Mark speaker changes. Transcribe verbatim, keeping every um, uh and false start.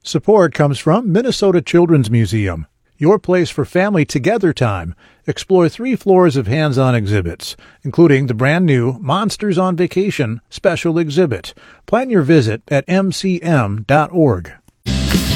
Speaker 1: Support comes from Minnesota Children's Museum, your place for family together time. Explore three floors of hands-on exhibits, including the brand-new Monsters on Vacation special exhibit. Plan your visit at m c m dot org.